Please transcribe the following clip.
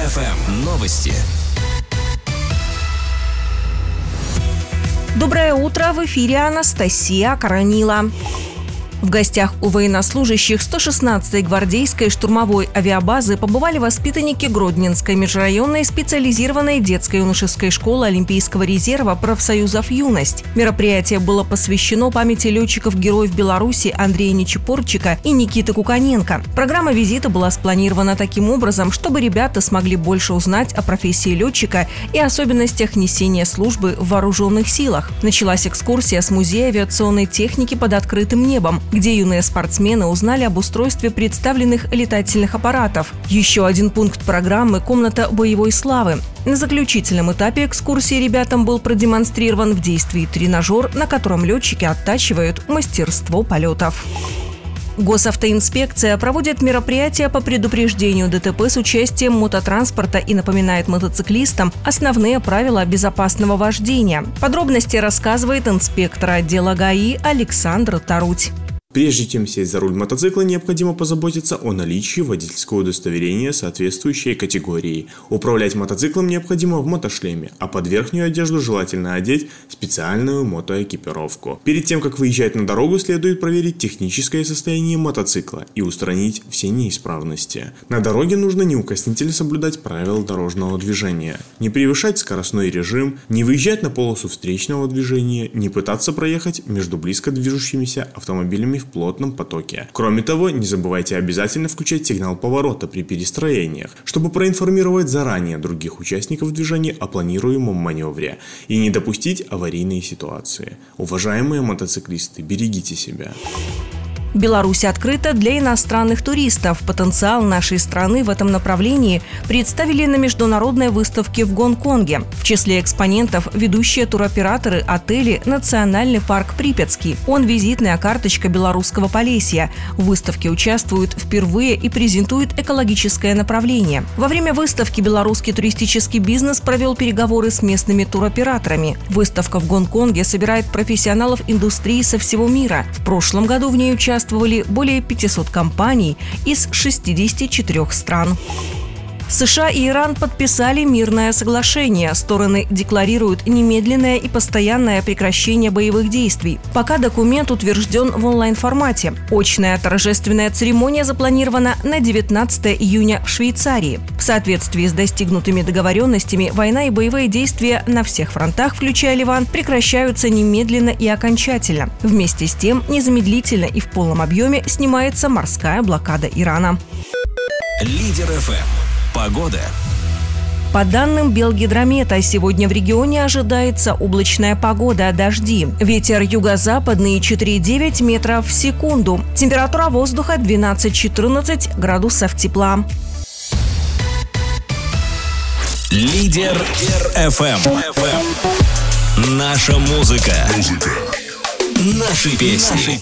FM. Новости. Доброе утро, в эфире Анастасия Коронила. В гостях у военнослужащих 116-й гвардейской штурмовой авиабазы побывали воспитанники Гродненской межрайонной специализированной детско-юношеской школы Олимпийского резерва профсоюзов «Юность». Мероприятие было посвящено памяти летчиков-героев Беларуси Андрея Нечипорчика и Никиты Куканенко. Программа визита была спланирована таким образом, чтобы ребята смогли больше узнать о профессии летчика и особенностях несения службы в вооруженных силах. Началась экскурсия с музея авиационной техники под открытым небом, где юные спортсмены узнали об устройстве представленных летательных аппаратов. Еще один пункт программы – комната боевой славы. На заключительном этапе экскурсии ребятам был продемонстрирован в действии тренажер, на котором летчики оттачивают мастерство полетов. Госавтоинспекция проводит мероприятия по предупреждению ДТП с участием мототранспорта и напоминает мотоциклистам основные правила безопасного вождения. Подробности рассказывает инспектор отдела ГАИ Александр Таруть. Прежде чем сесть за руль мотоцикла, необходимо позаботиться о наличии водительского удостоверения соответствующей категории. Управлять мотоциклом необходимо в мотошлеме, а под верхнюю одежду желательно одеть специальную мотоэкипировку. Перед тем, как выезжать на дорогу, следует проверить техническое состояние мотоцикла и устранить все неисправности. На дороге нужно неукоснительно соблюдать правила дорожного движения, не превышать скоростной режим, не выезжать на полосу встречного движения, не пытаться проехать между близко движущимися автомобилями в плотном потоке. Кроме того, не забывайте обязательно включать сигнал поворота при перестроениях, чтобы проинформировать заранее других участников движения о планируемом маневре и не допустить аварийные ситуации. Уважаемые мотоциклисты, берегите себя. Беларусь открыта для иностранных туристов. Потенциал нашей страны в этом направлении представили на международной выставке в Гонконге. В числе экспонентов ведущие туроператоры отели «Национальный парк Припятский». Он визитная карточка белорусского Полесья. В выставке участвуют впервые и презентует экологическое направление. Во время выставки белорусский туристический бизнес провел переговоры с местными туроператорами. Выставка в Гонконге собирает профессионалов индустрии со всего мира. В прошлом году в ней участвовали более 500 компаний из 64 стран. США и Иран подписали мирное соглашение. Стороны декларируют немедленное и постоянное прекращение боевых действий. Пока документ утвержден в онлайн-формате. Очная торжественная церемония запланирована на 19 июня в Швейцарии. В соответствии с достигнутыми договоренностями, война и боевые действия на всех фронтах, включая Ливан, прекращаются немедленно и окончательно. Вместе с тем, незамедлительно и в полном объеме снимается морская блокада Ирана. Лидер FM. Погода. По данным Белгидромета, сегодня в регионе ожидается облачная погода, дожди. Ветер юго-западный 4,9 метров в секунду. Температура воздуха 12-14 градусов тепла. Лидер FM. Наша музыка. Наши песни.